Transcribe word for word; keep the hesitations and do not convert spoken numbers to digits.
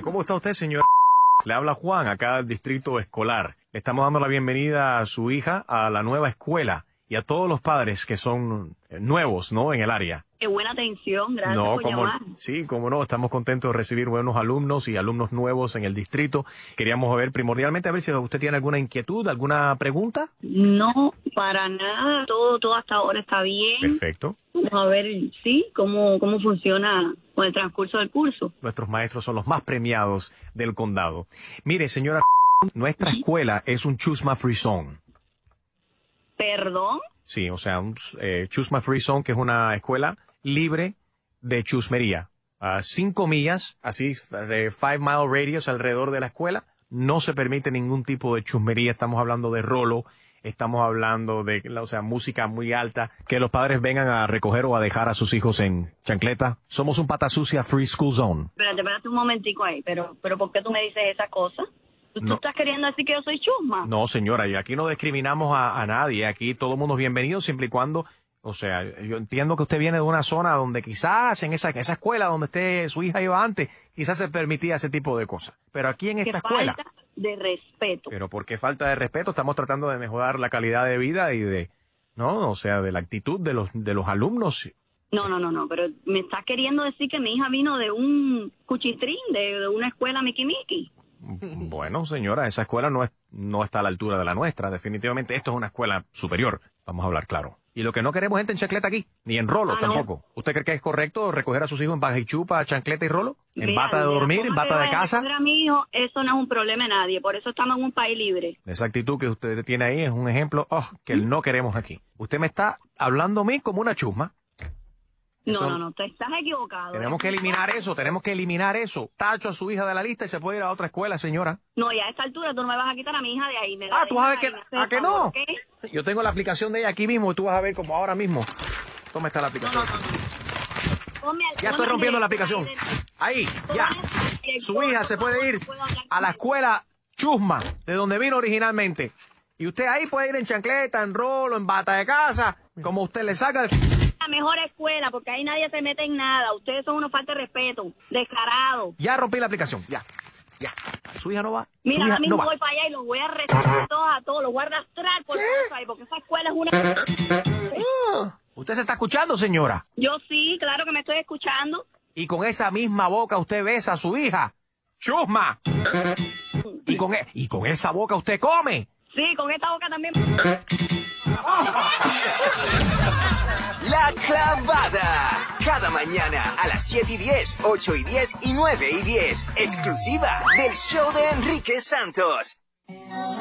¿Cómo está usted, señor? Le habla Juan, acá del distrito escolar. Le estamos dando la bienvenida a su hija a la nueva escuela y a todos los padres que son nuevos, ¿no?, en el área. Qué buena atención, gracias no, por como, llamar. Sí, como no, estamos contentos de recibir buenos alumnos y alumnos nuevos en el distrito. Queríamos ver primordialmente, a ver si usted tiene alguna inquietud, alguna pregunta. No, para nada, todo todo hasta ahora está bien. Perfecto. Vamos a ver, sí, cómo, cómo funciona con el transcurso del curso. Nuestros maestros son los más premiados del condado. Mire, señora, nuestra escuela es un Chusma Free Zone. ¿Perdón? Sí, o sea, un eh, Chusma Free Zone, que es una escuela libre de chusmería. A cinco millas, así, de five mile radius alrededor de la escuela, no se permite ningún tipo de chusmería. Estamos hablando de rolo, estamos hablando de, o sea, música muy alta, que los padres vengan a recoger o a dejar a sus hijos en chancleta. Somos un pata sucia Free School Zone. Espérate, espérate un momentico ahí, pero, pero ¿por qué tú me dices esa cosa? ¿Tú, No. ¿Tú estás queriendo decir que yo soy chusma? No, señora, y aquí no discriminamos a, a nadie. Aquí todo el mundo es bienvenido siempre y cuando, o sea, yo entiendo que usted viene de una zona donde quizás en esa, esa escuela donde usted, su hija iba antes, quizás se permitía ese tipo de cosas. Pero aquí en esta Qué escuela... falta de respeto. Pero ¿por qué falta de respeto? Estamos tratando de mejorar la calidad de vida y de, ¿no? O sea, de la actitud de los, de los alumnos. No, no, no, no, pero me estás queriendo decir que mi hija vino de un cuchitrín, de, de una escuela Miki Miki. Bueno, señora, esa escuela no es, no está a la altura de la nuestra. Definitivamente esto es una escuela superior. Vamos a hablar claro. Y lo que no queremos es gente en chancleta aquí, ni en rolo Ah, tampoco. no. ¿Usted cree que es correcto recoger a sus hijos en baja y chupa, chancleta y rolo? ¿En Mira, bata de mira, dormir, en ¿cómo bata que de vas a casa? recoger a mi hijo? Eso no es un problema de nadie, por eso estamos en un país libre. Esa actitud que usted tiene ahí es un ejemplo oh, que no queremos aquí. Usted me está hablando a mí como una chusma. No, Eso- no, no, te estás equivocado. Tenemos ¿eh? que eliminar eso, tenemos que eliminar eso. Tacho a su hija de la lista y se puede ir a otra escuela, señora. No, y a esta altura tú no me vas a quitar a mi hija de ahí. Me la Ah, tú vas a ver dejas que, ahí, me haces ¿a el que favor, no? ¿ok? Yo tengo la aplicación de ella aquí mismo y tú vas a ver como ahora mismo. Toma está la No, aplicación. no, no. no. Ponme al- Ya estoy ponme rompiendo la al director aplicación. ahí Ahí, del- ya. ponme al director, Su hija se puede ir no puedo hablar a la con él. escuela Chusma, de donde vino originalmente. Y usted ahí puede ir en chancleta, en rolo, en bata de casa, como usted le saca de... La mejor escuela, porque ahí nadie se mete en nada. Ustedes son unos falta de respeto, descarados. Ya rompí la aplicación, ya, ya. Su hija no va. Mira, Su ahora hija mismo no va. voy para allá y los voy a arrestar todos a todos. Los voy a arrastrar por eso ahí, porque esa escuela es una... Ah, ¿usted se está escuchando, señora? Yo sí, claro que me estoy escuchando. Y con esa misma boca usted besa a su hija. ¡Chusma! Y con, e- y con esa boca usted come. Sí, con esta boca también. La Clavada. Cada mañana a las siete y diez, ocho y diez y nueve y diez. Exclusiva del show de Enrique Santos.